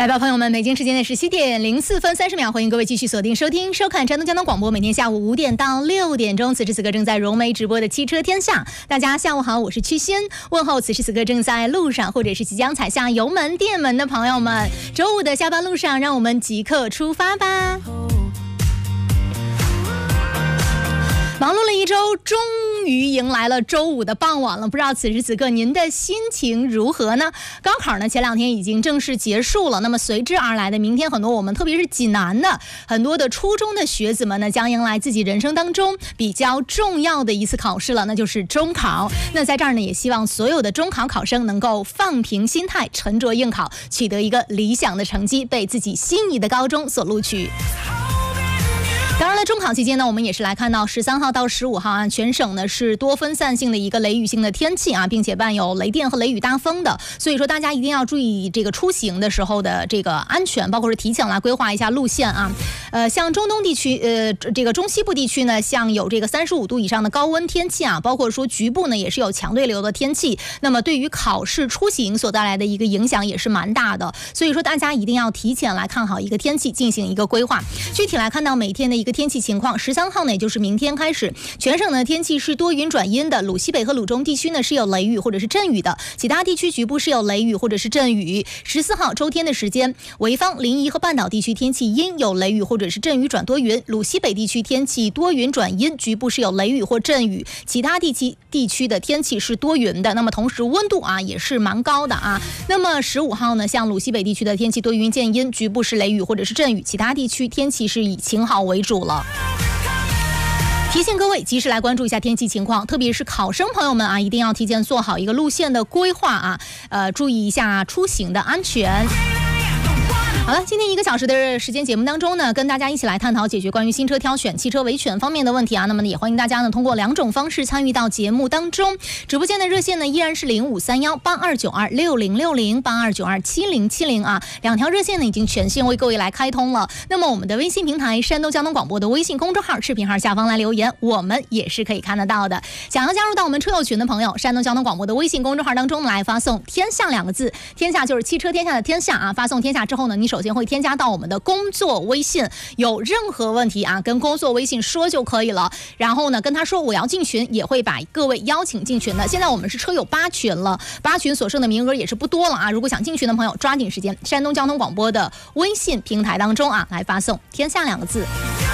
来吧，朋友们，北京时间的17点04分30秒，欢迎各位继续锁定收听收看山东交通广播，每天下午5点到6点钟，此时此刻正在融媒直播的汽车天下。大家下午好，我是曲欣，问候此时此刻正在路上或者是即将踩下油门电门的朋友们。周五的下班路上，让我们即刻出发吧。忙碌了一周，终于迎来了周五的傍晚了。不知道此时此刻您的心情如何呢？高考呢前2天已经正式结束了，那么随之而来的明天，很多我们特别是济南的很多的初中的学子们呢，将迎来自己人生当中比较重要的一次考试了，那就是中考。那在这儿呢，也希望所有的中考考生能够放平心态，沉着应考，取得一个理想的成绩，被自己心仪的高中所录取。当然了，中考期间呢，我们也是来看到13号到15号啊，全省呢是多分散性的一个雷雨性的天气啊，并且伴有雷电和雷雨大风的，所以说大家一定要注意这个出行的时候的这个安全，包括是提前来规划一下路线啊。像中东地区，这个中西部地区呢，像有这个35度以上的高温天气啊，包括说局部呢也是有强对流的天气，那么对于考试出行所带来的一个影响也是蛮大的，所以说大家一定要提前来看好一个天气，进行一个规划。具体来看到每天的一个天气情况，13号呢，也就是明天开始，全省的天气是多云转阴的，鲁西北和鲁中地区呢是有雷雨或者是阵雨的，其他地区局部是有雷雨或者是阵雨。14号周天的时间，潍坊、临沂和半岛地区天气阴，有雷雨或者是阵雨转多云，鲁西北地区天气多云转阴，局部是有雷雨或阵雨，其他地区的天气是多云的，那么同时温度啊也是蛮高的啊。那么15号呢，像鲁西北地区的天气多云见阴，局部是雷雨或者是阵雨，其他地区天气是以晴好为主了。提醒各位及时来关注一下天气情况，特别是考生朋友们啊，一定要提前做好一个路线的规划啊，注意一下出行的安全。好了，今天1个小时的时间节目当中呢，跟大家一起来探讨解决关于新车挑选、汽车维权方面的问题啊。那么也欢迎大家呢通过2种方式参与到节目当中。直播间的热线呢依然是05318262606082927070啊，2条热线呢已经全线为各位来开通了。那么我们的微信平台山东交通广播的微信公众号视频号下方来留言，我们也是可以看得到的。想要加入到我们车友群的朋友，山东交通广播的微信公众号当中来发送天下2个字，天下就是汽车天下的天下啊。发送天下之后呢，你首先会添加到我们的工作微信，有任何问题啊跟工作微信说就可以了，然后呢跟他说我要进群，也会把各位邀请进群的。现在我们是车友8群了，8群所剩的名额也是不多了啊，如果想进群的朋友抓紧时间，山东交通广播的微信平台当中啊来发送天下2个字。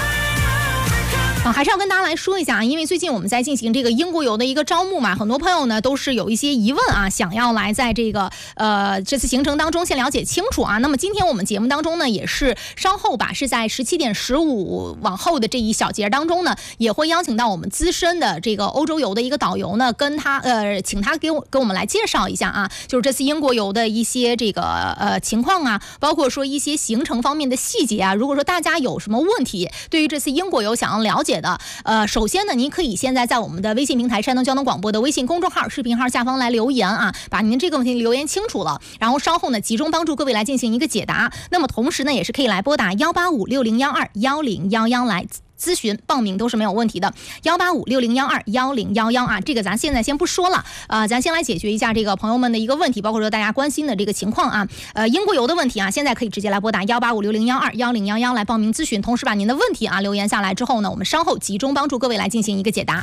还是要跟大家来说一下，因为最近我们在进行这个英国游的一个招募嘛，很多朋友呢都是有一些疑问啊，想要来在这个这次行程当中先了解清楚啊。那么今天我们节目当中呢，也是稍后吧，是在17点15往后的这一小节当中呢，也会邀请到我们资深的这个欧洲游的一个导游呢，跟他请他给我们来介绍一下啊，就是这次英国游的一些这个情况啊，包括说一些行程方面的细节啊。如果说大家有什么问题，对于这次英国游想要了解的，首先呢，您可以现在在我们的微信平台山东交通广播的微信公众号视频号下方来留言啊，把您这个问题留言清楚了，然后稍后呢集中帮助各位来进行一个解答。那么同时呢，也是可以来拨打18560121011来咨询报名都是没有问题的，18560121011啊，这个咱现在先不说了，咱先来解决一下这个朋友们的一个问题，包括说大家关心的这个情况啊，英国游的问题啊，现在可以直接来拨打18560121011来报名咨询，同时把您的问题啊留言下来之后呢，我们稍后集中帮助各位来进行一个解答。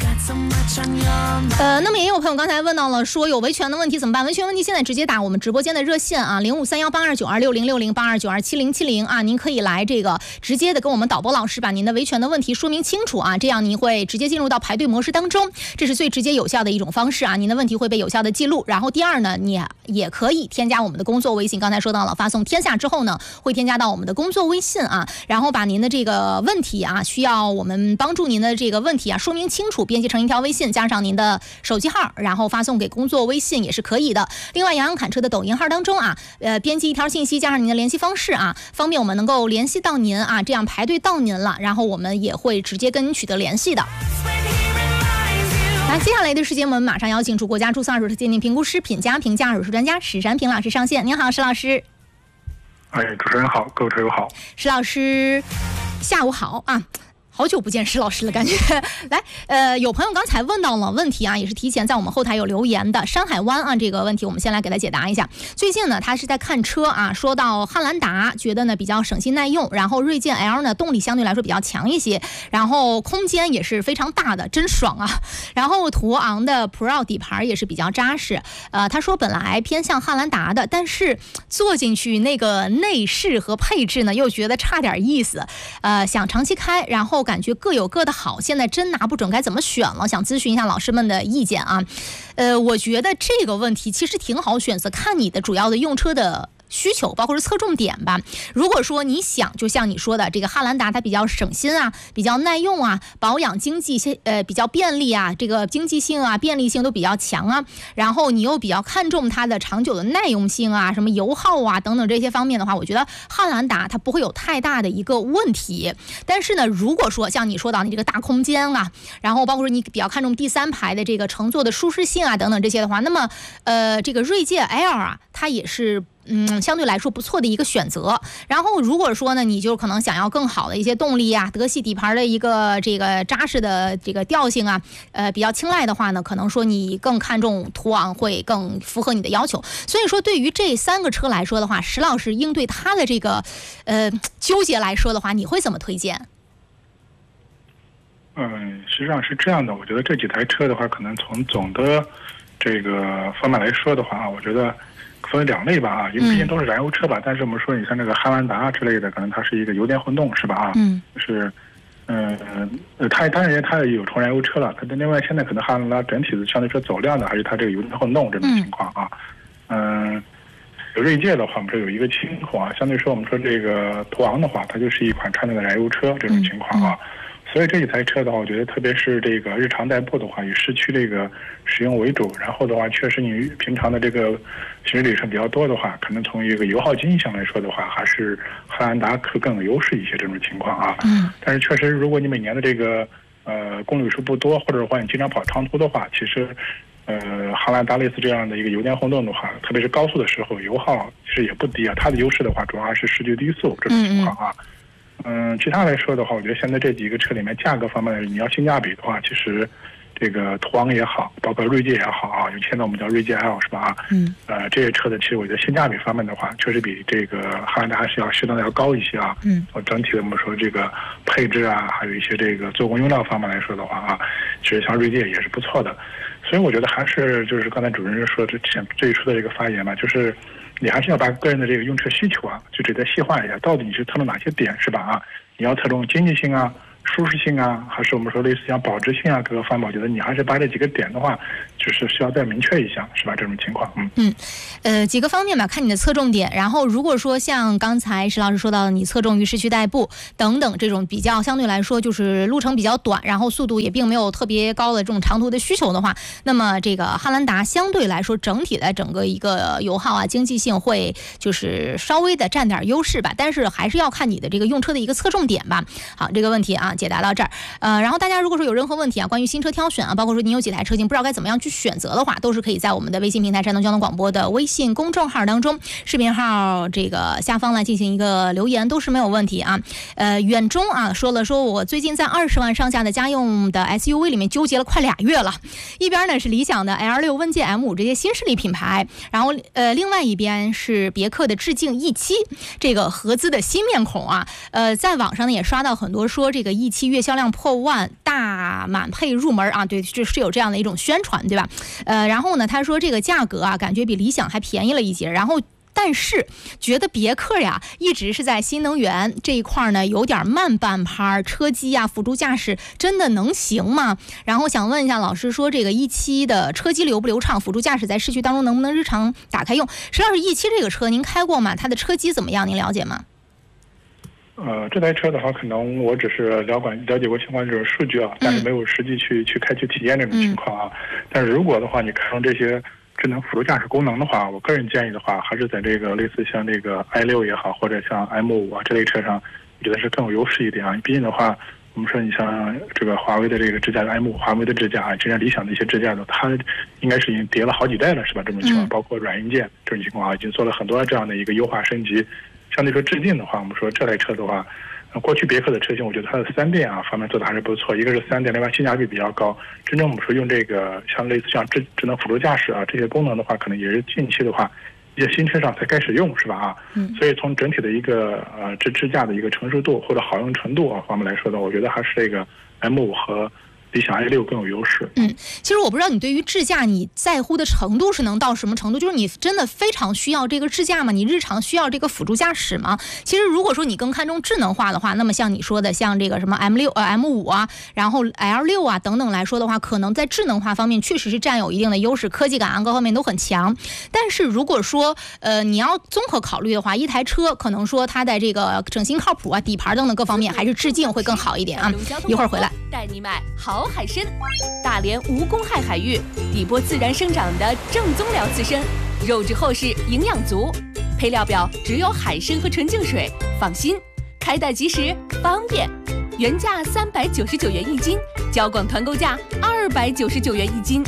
那么也有朋友刚才问到了，说有维权的问题怎么办？维权问题现在直接打我们直播间的热线啊，05318292606082927070啊，您可以来这个直接的跟我们导播老师把您的维权的问题说明清楚啊，这样您会直接进入到排队模式当中，这是最直接有效的一种方式啊，您的问题会被有效的记录。然后第二呢，你也可以添加我们的工作微信，刚才说到了，发送天下之后呢，会添加到我们的工作微信啊，然后把您的这个问题啊，需要我们帮助您的这个问题啊说明清楚，编辑成一条微信，加上您的手机号，然后发送给工作微信也是可以的。另外，洋洋侃车的抖音号当中啊，编辑一条信息，加上您的联系方式啊，方便我们能够联系到您啊，这样排队到您了，然后我们也会直接跟您取得联系的。那接下来的时间，我们马上邀请出国家注册二手车鉴定评估师、品家评价二手车专家史山平老师上线。您好，史老师。 主持人好，各位车友好。 史老师，下午好啊。 好久不见石老师了，感觉来，有朋友刚才问到了问题啊，也是提前在我们后台有留言的。山海湾啊，这个问题我们先来给他解答一下。最近呢，他是在看车啊，说到汉兰达，觉得呢比较省心耐用，然后锐界 L 呢动力相对来说比较强一些，然后空间也是非常大的，真爽啊。然后途昂的 Pro 底盘也是比较扎实。他说本来偏向汉兰达的，但是坐进去那个内饰和配置呢，又觉得差点意思。想长期开，然后感觉各有各的好，现在真拿不准该怎么选了，想咨询一下老师们的意见啊。我觉得这个问题其实挺好选择，看你的主要的用车的需求，包括是侧重点吧。如果说你想，就像你说的，这个汉兰达它比较省心啊，比较耐用啊，保养经济比较便利啊，这个经济性啊、便利性都比较强啊。然后你又比较看重它的长久的耐用性啊，什么油耗啊等等这些方面的话，我觉得汉兰达它不会有太大的一个问题。但是呢，如果说像你说到你这个大空间啊，然后包括说你比较看重第三排的这个乘坐的舒适性啊等等这些的话，那么这个锐界 L 啊，它也是相对来说不错的一个选择。然后如果说呢，你就可能想要更好的一些动力啊，德系底盘的一个这个扎实的这个调性啊，比较青睐的话呢，可能说你更看重途昂会更符合你的要求。所以说对于这3个车来说的话，石老师应对他的这个纠结来说的话，你会怎么推荐？ 实际上是这样的，我觉得这几台车的话，可能从总的这个方面来说的话啊，我觉得分为2类吧啊，因为毕竟都是燃油车吧，但是我们说你像那个汉兰达之类的，可能它是一个油电混动是吧啊？就是它当然它也有纯燃油车了，它另外现在可能汉兰达整体的相对说走量的还是它这个油电混动这种情况啊。锐界的话，我们说有一个情况啊，相对说我们说这个途昂的话，它就是一款传统的燃油车这种情况啊。所以这一台车的话，我觉得特别是这个日常代步的话，以市区这个使用为主，然后的话，确实你平常的这个行驶里程比较多的话，可能从一个油耗经济上来说的话，还是汉兰达更有优势一些这种情况啊。但是确实，如果你每年的这个公里数不多，或者说你经常跑长途的话，其实汉兰达类似这样的一个油电混动的话，特别是高速的时候，油耗其实也不低啊。它的优势的话，主要还是市区低速这种情况啊。其他来说的话，我觉得现在这几个车里面价格方面，你要性价比的话，其实这个途昂也好，包括锐界也好啊，现在我们叫锐界 L 是吧啊？这些车的其实我觉得性价比方面的话，确实比这个汉兰达还是要适当的要高一些啊。整体的我们说这个配置啊，还有一些这个做工用料方面来说的话啊，其实像锐界也是不错的。所以我觉得还是就是刚才主持人说这一出的这个发言嘛，就是你还是要把个人的这个用车需求啊，就得再细化一下，到底你是侧重哪些点是吧啊？你要侧重经济性啊、舒适性啊，还是我们说类似像保值性啊各个方面，我觉得你还是把这几个点的话，就是需要再明确一下，是吧？这种情况， 几个方面吧，看你的侧重点。然后如果说像刚才石老师说到的，你侧重于市区代步等等这种比较相对来说就是路程比较短，然后速度也并没有特别高的这种长途的需求的话，那么这个汉兰达相对来说整体的整个一个油耗啊、经济性会就是稍微的占点优势吧，但是还是要看你的这个用车的一个侧重点吧。好，这个问题啊解答到这儿。然后大家如果说有任何问题啊，关于新车挑选啊，包括说你有几台车型不知道该怎么样去选择的话，都是可以在我们的微信平台山东交通广播的微信公众号当中，视频号这个下方来进行一个留言，都是没有问题啊。远中啊说我最近在20万上下的家用的 SUV 里面纠结了快2月了，一边呢是理想的 L6、问界 M5 这些新势力品牌，然后另外一边是别克的致敬 E7 这个合资的新面孔啊。在网上呢也刷到很多说这个 E7 月销量破万，大满配入门啊，对，就是有这样的一种宣传，对吧？然后呢，他说这个价格啊，感觉比理想还便宜了一截，然后但是觉得别克呀一直是在新能源这一块呢有点慢半拍，车机啊辅助驾驶真的能行吗？然后想问一下老师，说这个E7的车机流不流畅，辅助驾驶在市区当中能不能日常打开用？石老师，E7这个车您开过吗？它的车机怎么样？您了解吗？ 这台车的话，可能我只是了解过相关这种数据啊，但是没有实际去开去体验这种情况啊。但是如果的话，你看中这些智能辅助驾驶功能的话，我个人建议的话，还是在这个类似像这个 i6 也好，或者像 M5 啊这类车上，我觉得是更有优势一点啊。毕竟的话，我们说你像这个华为的这个支架的 M5，华为的支架啊，之前理想的一些支架的，它应该是已经叠了好几代了，是吧？这种情况，包括软硬件这种情况啊，已经做了很多这样的一个优化升级。相对说致敬的话，我们说这台车的话， 过去别克的车型，我觉得它的3电方面做的还是不错，一个是3电，另外性价比比较高。真正我们说用这个像类似像智能辅助驾驶这些功能的话，可能也是近期的话一些新车上才开始用，是吧所以从整体的一个支架的一个成熟度或者好用程度方面来说呢，我觉得还是这个 M5和理想 i6 更有优势。 其实我不知道你对于智驾你在乎的程度是能到什么程度，就是你真的非常需要这个智驾吗？你日常需要这个辅助驾驶吗？其实如果说你更看重智能化的话，那么像你说的像这个什么 M5 然后 L6 等等来说的话，可能在智能化方面确实是占有一定的优势，科技感各方面都很强。但是如果说你要综合考虑的话，一台车可能说它的这个整新靠谱底盘等等各方面还是致敬会更好一点一会儿回来带你买好海参，大连无公害海域，底波自然生长的正宗辽刺参，肉质厚实，营养足，配料表只有海参和纯净水，放心，开袋即食，方便。原价399元一斤，交广团购价299元一斤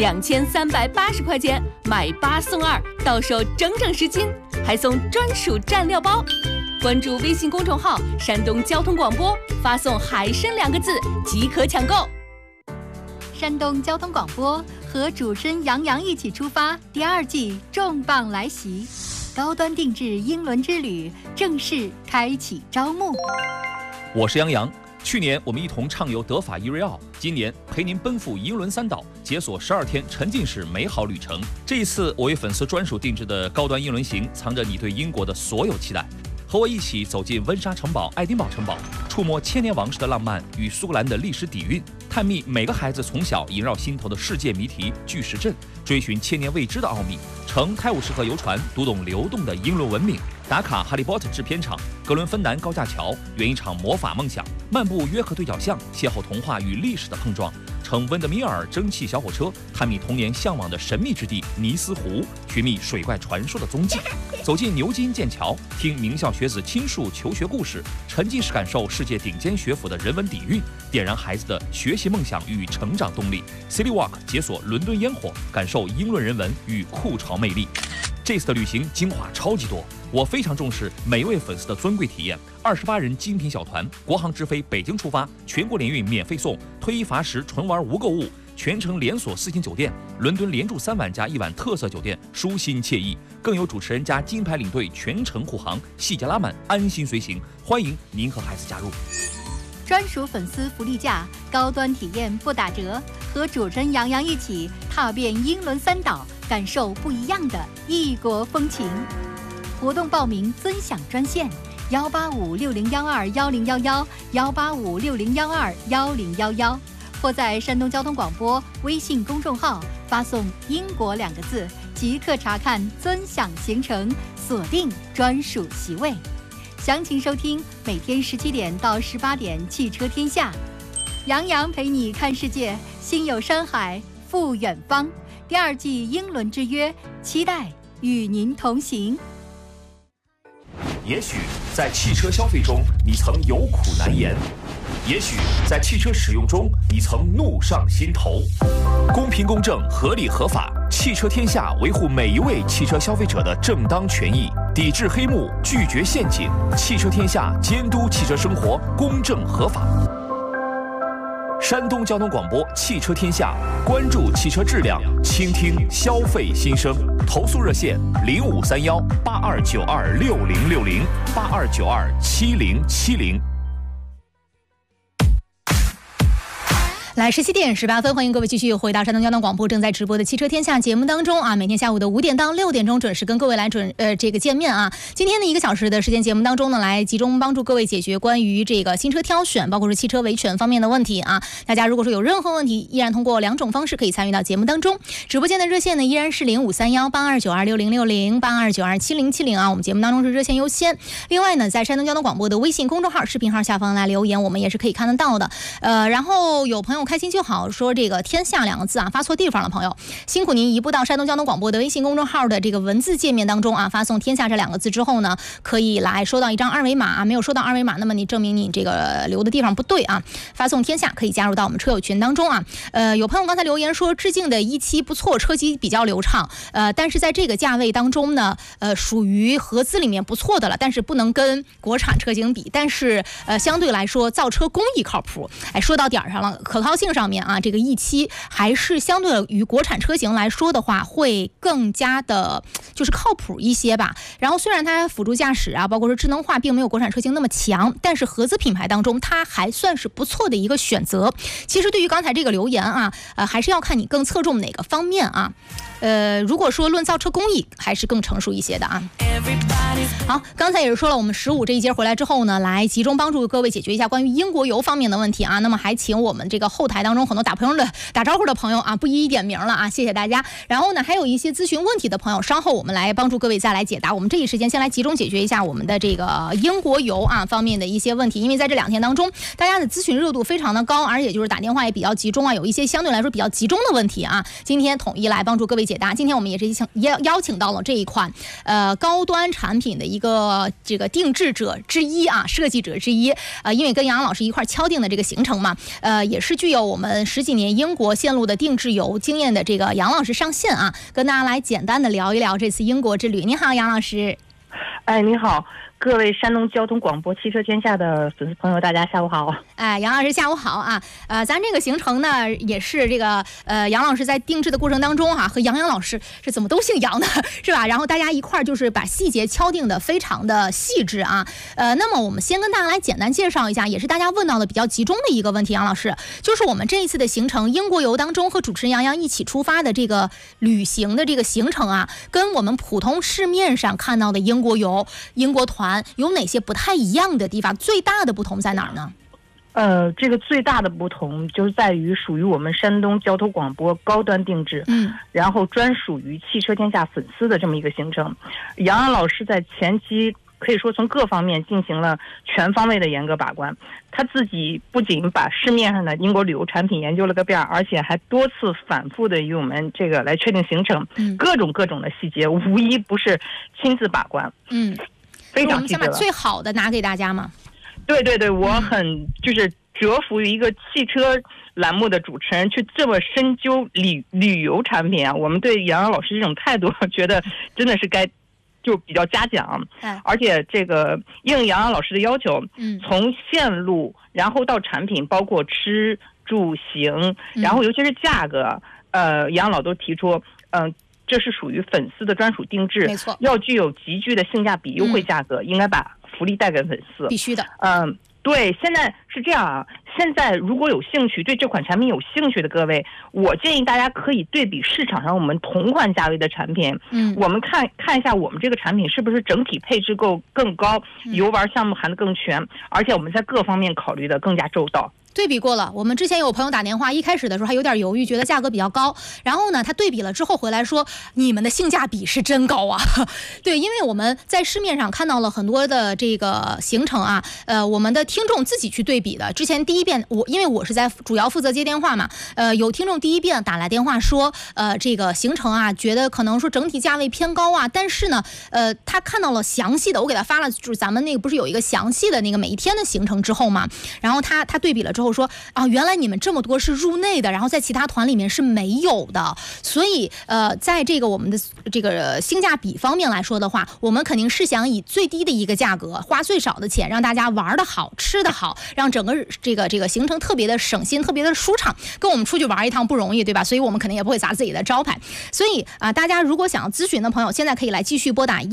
，2380块钱买8送2，到手整10斤，还送专属蘸料包。关注微信公众号山东交通广播，发送海参2个字即可抢购。 山东交通广播和主持人杨洋一起出发，第2季重磅来袭，高端定制英伦之旅正式开启招募。 我是杨洋，去年我们一同畅游德法伊瑞奥，今年陪您奔赴英伦3岛，解锁12天沉浸式美好旅程。这一次我为粉丝专属定制的高端英伦行，藏着你对英国的所有期待。和我一起走进温莎城堡、爱丁堡城堡，触摸千年王室的浪漫与苏格兰的历史底蕴，探秘每个孩子从小萦绕心头的世界谜题巨石阵，追寻千年未知的奥秘，乘泰晤士河游船读懂流动的英伦文明，打卡哈利波特制片厂、格伦芬南高架桥，圆一场魔法梦想，漫步约克对角巷，邂逅童话与历史的碰撞，乘温德米尔蒸汽小火车，探秘童年向往的神秘之地尼斯湖，寻觅水怪传说的踪迹，走进牛津、剑桥，听名校学子倾述求学故事，沉浸式感受世界顶尖学府的人文底蕴，点燃孩子的学习梦想与成长动力。City Walk 解锁伦敦烟火，感受英伦人文与酷潮魅力。这次的旅行精华超级多，我非常重视每一位粉丝的尊贵体验。28人精品小团，国航直飞北京出发，全国联运免费送，推一罚10，纯玩无购物，全程连锁4星酒店，伦敦连住3晚加1晚特色酒店，舒心惬意，更有主持人加金牌领队全程护航，细节拉满，安心随行。欢迎您和孩子加入。 专属粉丝福利价，高端体验不打折，和主持人杨洋一起踏遍英伦3岛，感受不一样的异国风情。活动报名尊享专线18560121011，18560121011，或在山东交通广播微信公众号发送英国2个字，即刻查看尊享行程，锁定专属席位。详情收听每天17点到18点汽车天下，杨洋陪你看世界，心有山海赴远方。第2季英伦之约，期待与您同行。 也许在汽车消费中你曾有苦难言，也许在汽车使用中你曾怒上心头。公平公正，合理合法，汽车天下维护每一位汽车消费者的正当权益，抵制黑幕，拒绝陷阱。汽车天下监督汽车生活公正合法。山东交通广播汽车天下，关注汽车质量，倾听消费心声。投诉热线053182926060，82927070。 来17点18分，欢迎各位继续回到山东交通广播正在直播的汽车天下节目当中每天下午的5点到6点钟准时跟各位来这个见面今天的1个小时的时间节目当中呢，来集中帮助各位解决关于这个新车挑选，包括是汽车维权方面的问题大家如果说有任何问题，依然通过2种方式可以参与到节目当中。直播间的热线呢依然是053182926060，82927070我们节目当中是热线优先。另外呢，在山东交通广播的微信公众号、视频号下方来留言，我们也是可以看得到的。然后有朋友友开心就好说这个天下2个字啊发错地方了，朋友辛苦您移步到山东交通广播的微信公众号的这个文字界面当中啊，发送天下这2个字之后呢，可以来收到一张二维码，没有收到二维码，那么你证明你这个留的地方不对啊，发送天下可以加入到我们车友群当中啊。有朋友刚才留言说致敬的17不错，车机比较流畅，但是在这个价位当中呢，属于合资里面不错的了，但是不能跟国产车型比，但是相对来说造车工艺靠谱。哎，说到点上了，可靠性上面啊，这个E7还是相对于国产车型来说的话，会更加的就是靠谱一些吧。然后虽然它辅助驾驶啊，包括说智能化并没有国产车型那么强，但是合资品牌当中它还算是不错的一个选择。其实对于刚才这个留言啊，还是要看你更侧重哪个方面啊。如果说论造车工艺，还是更成熟一些的啊。好，刚才也是说了，我们15这一节回来之后呢，来集中帮助各位解决一下关于英国游方面的问题啊。那么还请我们这个后台当中很多打招呼的朋友啊，不一一点名了啊，谢谢大家。然后呢，还有一些咨询问题的朋友，稍后我们来帮助各位再来解答。我们这一时间先来集中解决一下我们的这个英国游啊方面的一些问题，因为在这2天当中，大家的咨询热度非常的高，而且就是打电话也比较集中啊，有一些相对来说比较集中的问题啊，今天统一来帮助各位解答。今天我们也是邀请到了这一款高端产品的一个这个定制者之一啊，设计者之一，因为跟杨洋老师一块敲定的这个行程嘛，也是具有我们10几年英国线路的定制游经验的这个杨老师上线啊，跟大家来简单的聊一聊这次英国之旅。你好，杨老师。 哎，你好，各位山东交通广播汽车天下的粉丝朋友，大家下午好。 哎，杨老师下午好啊。咱这个行程呢，也是这个杨老师在定制的过程当中和杨老师是怎么都姓杨的，是吧？然后大家一块儿就是把细节敲定的非常的细致啊。那么我们先跟大家来简单介绍一下，也是大家问到的比较集中的一个问题，杨老师，就是我们这一次的行程英国游当中和主持人杨洋一起出发的这个旅行的这个行程啊，跟我们普通市面上看到的英国游、英国团有哪些不太一样的地方？最大的不同在哪儿呢？ 这个最大的不同就是在于属于我们山东交通广播高端定制，然后专属于汽车天下粉丝的这么一个行程。杨洋老师在前期可以说从各方面进行了全方位的严格把关，他自己不仅把市面上的英国旅游产品研究了个遍，而且还多次反复的与我们这个来确定行程，各种的细节无一不是亲自把关，非常细致了。我们想把最好的拿给大家吗？ 对，我很就是折服于一个汽车栏目的主持人去这么深究旅游产品啊。我们对杨洋老师这种态度，觉得真的是该就比较嘉奖。而且这个应杨洋老师的要求，从线路然后到产品，包括吃住行，然后尤其是价格，杨洋老都提出，这是属于粉丝的专属定制， 没错， 要具有极具的性价比、优惠价格，应该把福利带给粉丝， 必须的。 对，现在是这样啊。现在如果有兴趣，对这款产品有兴趣的各位，我建议大家可以对比市场上我们同款价位的产品，我们看一下我们这个产品是不是整体配置更高，游玩项目含得更全，而且我们在各方面考虑的更加周到。 对比过了，我们之前有朋友打电话，一开始的时候还有点犹豫，觉得价格比较高，然后呢他对比了之后回来说，你们的性价比是真高啊。对，因为我们在市面上看到了很多的这个行程啊，我们的听众自己去对比的。之前第一遍因为我是在主要负责接电话嘛，有听众第一遍打来电话说，这个行程啊，觉得可能说整体价位偏高啊，但是呢，他看到了详细的，我给他发了，就是咱们那个不是有一个详细的那个每一天的行程之后嘛，然后他对比了之后说啊，原来你们这么多是入内的，然后在其他团里面是没有的，所以在这个我们的这个性价比方面来说的话，我们肯定是想以最低的一个价格，花最少的钱，让大家玩得好，吃得好，让整个这个行程特别的省心，特别的舒畅。跟我们出去玩一趟不容易，对吧？所以我们肯定也不会砸自己的招牌。所以大家如果想要咨询的朋友，现在可以来继续拨打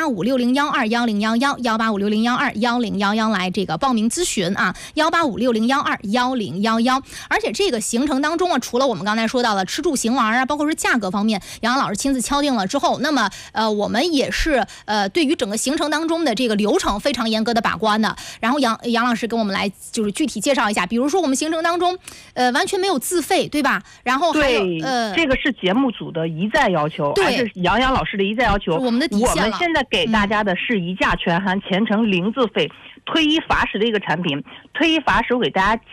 18560121011，18560121011来这个报名咨询啊，18560121011。而且这个行程当中啊，除了我们刚才说到的吃住行玩啊，包括是价格方面，杨老师亲自敲定了之后，那么我们也是对于整个行程当中的这个流程非常严格的把关的。然后杨老师跟我们来就是具体介绍一下，比如说我们行程当中完全没有自费，对吧？然后还有这个是节目组的一再要求，还是杨老师的一再要求。 我们的底线了。 我们现在给大家的是一价全含，全程零自费。推一罚十的一个产品，推一罚十我给大家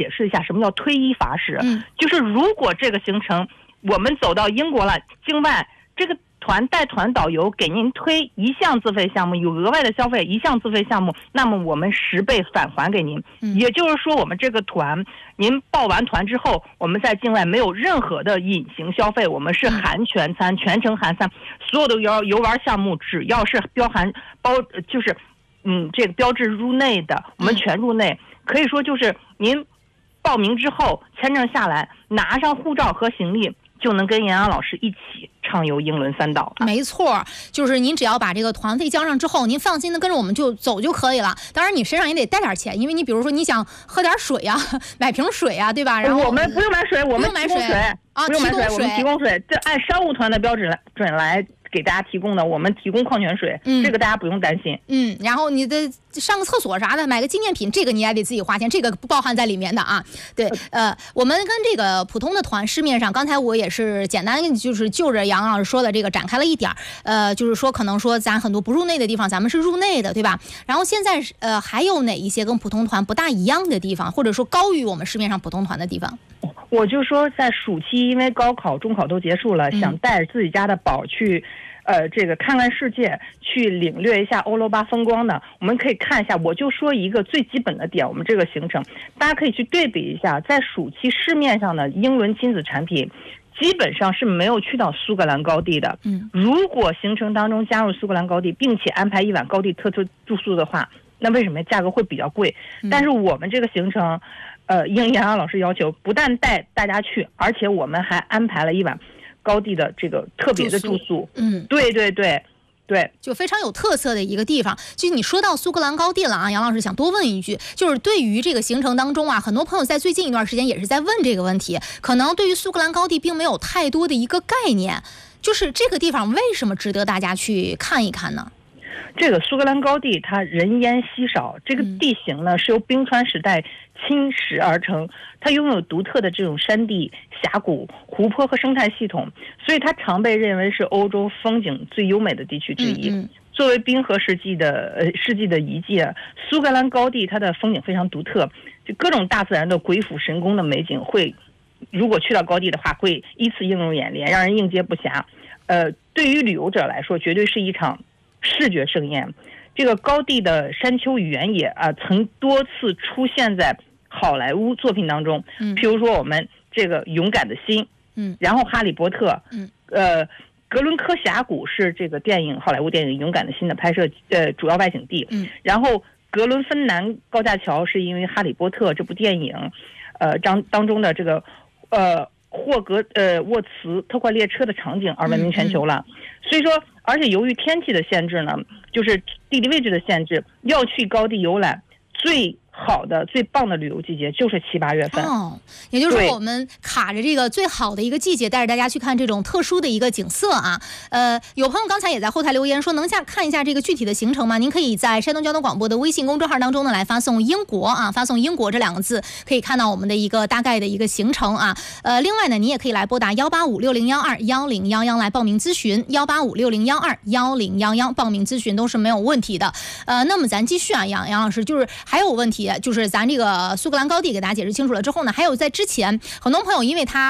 解释一下什么叫推一罚十。就是如果这个行程我们走到英国了，境外这个带团导游给您推1项自费项目，有额外的消费1项自费项目，那么我们10倍返还给您。也就是说，我们这个团您报完团之后，我们在境外没有任何的隐形消费，我们是含全餐，全程含餐，所有的游玩项目只要是就是这个标志入内的，我们全入内。可以说就是您报名之后，签证下来，拿上护照和行李，就能跟杨洋老师一起畅游英伦3岛。 没错，就是您只要把这个团费交上之后，您放心的跟着我们就走就可以了。当然你身上也得带点钱，因为你比如说你想喝点水呀，买瓶水呀，对吧？然后我们不用买水，我们提供水啊， 不用买水，我们提供水，这按商务团的标准来给大家提供的，我们提供矿泉水，这个大家不用担心。 然后你的上个厕所啥的，买个纪念品，这个你也得自己花钱，这个不包含在里面的啊。对，我们跟这个普通的团，市面上刚才我也是简单就是就着杨老师说的这个展开了一点就是说可能说咱很多不入内的地方，咱们是入内的，对吧？然后现在还有哪一些跟普通团不大一样的地方，或者说高于我们市面上普通团的地方？ 我就说在暑期，因为高考、中考都结束了，想带着自己家的宝去。这个看看世界，去领略一下欧罗巴风光的，我们可以看一下。我就说一个最基本的点，我们这个行程，大家可以去对比一下，在暑期市面上的英伦亲子产品，基本上是没有去到苏格兰高地的。如果行程当中加入苏格兰高地，并且安排1晚高地特殊住宿的话，那为什么价格会比较贵？但是我们这个行程，应杨洋老师要求，不但带大家去，而且我们还安排了1晚。高地的这个特别的住宿，对， 就非常有特色的一个地方。就你说到苏格兰高地了啊，杨老师想多问一句，就是对于这个行程当中啊，很多朋友在最近一段时间也是在问这个问题，可能对于苏格兰高地并没有太多的一个概念，就是这个地方为什么值得大家去看一看呢？ 这个苏格兰高地它人烟稀少，这个地形呢是由冰川时代侵蚀而成，它拥有独特的这种山地、峡谷、湖泊和生态系统，所以它常被认为是欧洲风景最优美的地区之一。作为冰河世纪的遗迹，苏格兰高地它的风景非常独特，就各种大自然的鬼斧神工的美景如果去到高地的话，会依次映入眼帘，让人应接不暇。对于旅游者来说，绝对是一场视觉盛宴。这个高地的山丘与原野曾多次出现在好莱坞作品当中，譬如说我们这个勇敢的心，然后哈利波特，格伦科峡谷是这个好莱坞电影勇敢的心的拍摄主要外景地，然后格伦芬南高架桥是因为哈利波特这部电影当中的这个霍格沃茨特快列车的场景而闻名全球了。所以说，而且由于天气的限制呢，就是地理位置的限制，要去高地游览最好的最棒的旅游季节就是7、8月份也就是说我们卡着这个最好的一个季节，带着大家去看这种特殊的一个景色啊。有朋友刚才也在后台留言说能看一下这个具体的行程吗？您可以在山东交通广播的微信公众号当中呢来发送英国啊，发送英国这2个字，可以看到我们的一个大概的一个行程啊。另外呢，你也可以来拨打18560121011来报名咨询，18560121011报名咨询都是没有问题的。那么咱继续啊，杨老师，就是还有问题。就是咱这个苏格兰高地给大家解释清楚了之后呢，还有在之前很多朋友因为他